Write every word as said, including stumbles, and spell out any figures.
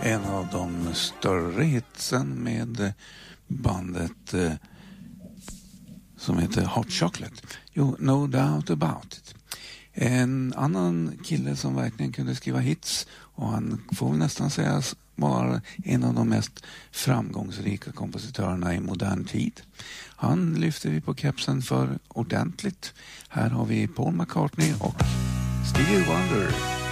En av de större hitsen med bandet eh, som heter Hot Chocolate. Jo, No Doubt About It. En annan kille som verkligen kunde skriva hits, och han får nästan säga var en av de mest framgångsrika kompositörerna i modern tid. Han lyfter vi på kepsen för ordentligt. Här har vi Paul McCartney och Stevie Wonder.